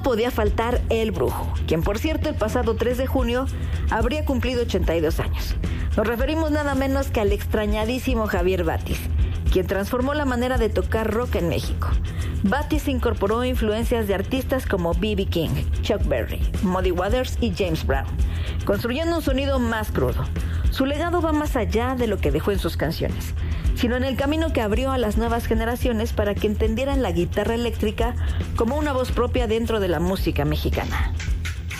no podía faltar el Brujo, quien por cierto el pasado 3 de junio habría cumplido 82 años. Nos referimos nada menos que al extrañadísimo Javier Batis, quien transformó la manera de tocar rock en México. Batis incorporó influencias de artistas como B.B. King, Chuck Berry, Muddy Waters y James Brown, construyendo un sonido más crudo. Su legado va más allá de lo que dejó en sus canciones, sino en el camino que abrió a las nuevas generaciones para que entendieran la guitarra eléctrica como una voz propia dentro de la música mexicana.